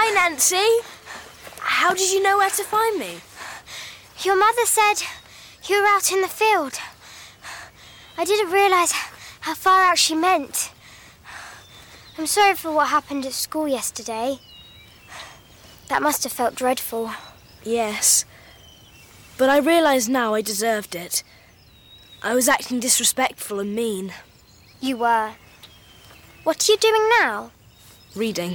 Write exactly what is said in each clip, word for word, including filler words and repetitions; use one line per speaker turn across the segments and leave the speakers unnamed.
Hi, Nancy. How did you know where to find me?
Your mother said you were out in the field. I didn't realise how far out she meant. I'm sorry for what happened at school yesterday. That must have felt dreadful.
Yes. But I realise now I deserved it. I was acting disrespectful and mean.
You were. What are you doing now?
Reading.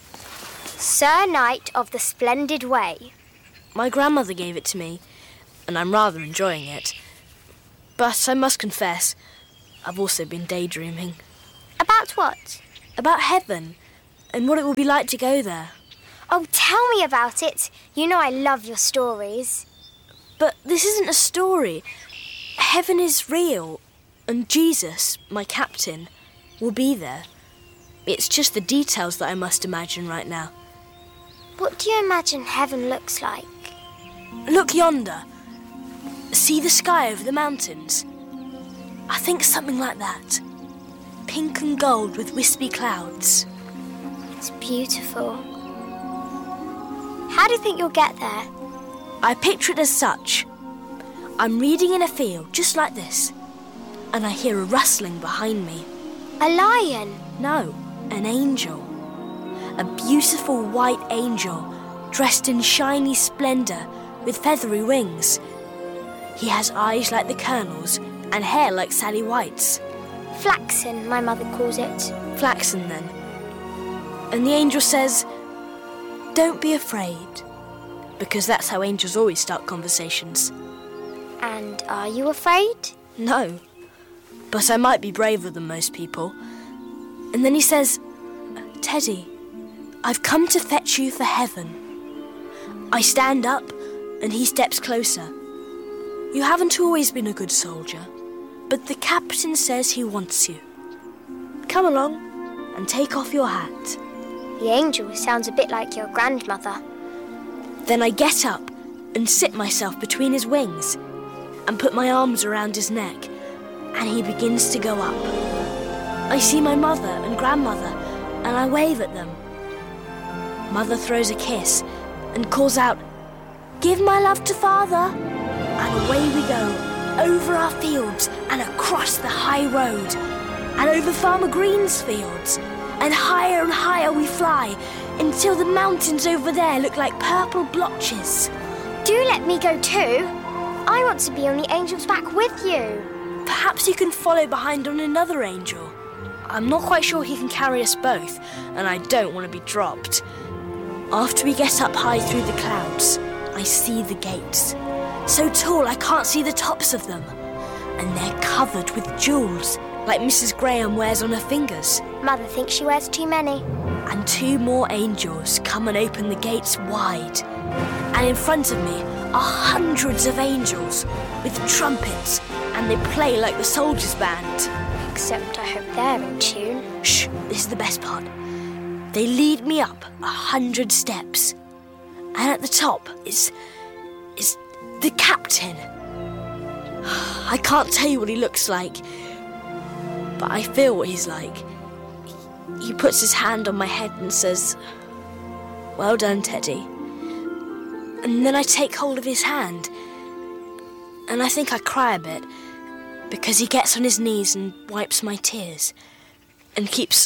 Sir Knight of the Splendid Way.
My grandmother gave it to me, and I'm rather enjoying it. But I must confess, I've also been daydreaming.
About what?
About heaven, and what it will be like to go there.
Oh, tell me about it. You know I love your stories.
But this isn't a story. Heaven is real, and Jesus, my captain, will be there. It's just the details that I must imagine right now.
What do you imagine heaven looks like?
Look yonder. See the sky over the mountains? I think something like that. Pink and gold with wispy clouds.
It's beautiful. How do you think you'll get there?
I picture it as such. I'm reading in a field just like this, and I hear a rustling behind me.
A lion?
No, an angel. A beautiful white angel, dressed in shiny splendour with feathery wings. He has eyes like the Colonel's and hair like Sally White's.
Flaxen, my mother calls it.
Flaxen, then. And the angel says, "Don't be afraid," because that's how angels always start conversations.
And are you afraid?
No, but I might be braver than most people. And then he says, "Teddy, I've come to fetch you for heaven." I stand up, and he steps closer. "You haven't always been a good soldier, but the captain says he wants you. Come along and take off your hat."
The angel sounds a bit like your grandmother.
Then I get up and sit myself between his wings and put my arms around his neck, and he begins to go up. I see my mother and grandmother, and I wave at them. Mother throws a kiss and calls out, "Give my love to father." And away we go, over our fields and across the high road, and over Farmer Green's fields, and higher and higher we fly, until the mountains over there look like purple blotches.
Do let me go too. I want to be on the angel's back with you.
Perhaps you can follow behind on another angel. I'm not quite sure he can carry us both, and I don't want to be dropped. After we get up high through the clouds, I see the gates. So tall I can't see the tops of them. And they're covered with jewels, like Missus Graham wears on her fingers.
Mother thinks she wears too many.
And two more angels come and open the gates wide. And in front of me are hundreds of angels with trumpets, and they play like the soldiers' band.
Except I hope they're in tune.
Shh, this is the best part. They lead me up a hundred steps. And at the top is... is the captain. I can't tell you what he looks like, but I feel what he's like. He puts his hand on my head and says, "Well done, Teddy." And then I take hold of his hand, and I think I cry a bit, because he gets on his knees and wipes my tears, and keeps...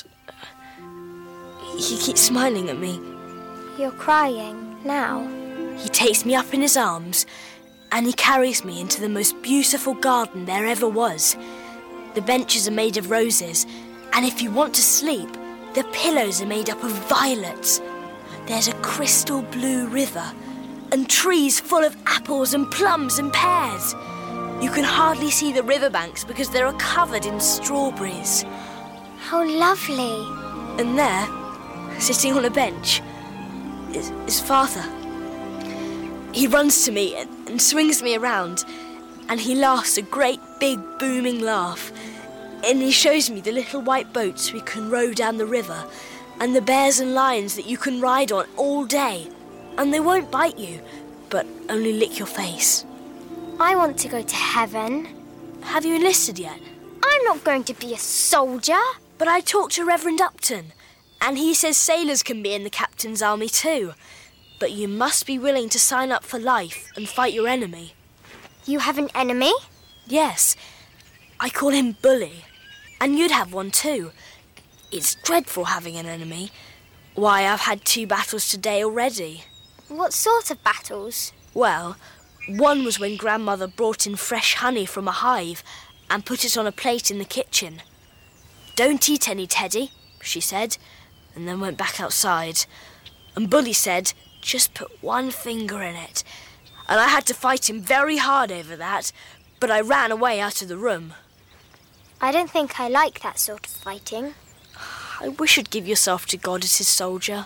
he keeps smiling at me.
You're crying now?
He takes me up in his arms, and he carries me into the most beautiful garden there ever was. The benches are made of roses, and if you want to sleep, the pillows are made up of violets. There's a crystal blue river, and trees full of apples and plums and pears. You can hardly see the riverbanks because they are covered in strawberries.
How lovely.
And there, sitting on a bench, is, is Father. He runs to me and, and swings me around, and he laughs a great big booming laugh. And he shows me the little white boats we can row down the river, and the bears and lions that you can ride on all day. And they won't bite you, but only lick your face.
I want to go to heaven.
Have you enlisted yet?
I'm not going to be a soldier.
But I talked to Reverend Upton, And he says sailors can be in the captain's army too. But you must be willing to sign up for life and fight your enemy.
You have an enemy?
Yes. I call him Bully. And you'd have one too. It's dreadful having an enemy. Why, I've had two battles today already.
What sort of battles?
Well, one was when Grandmother brought in fresh honey from a hive and put it on a plate in the kitchen. "Don't eat any, Teddy," she said, and then went back outside. And Bully said, "Just put one finger in it." And I had to fight him very hard over that, but I ran away out of the room.
I don't think I like that sort of fighting.
I wish you'd give yourself to God as his soldier.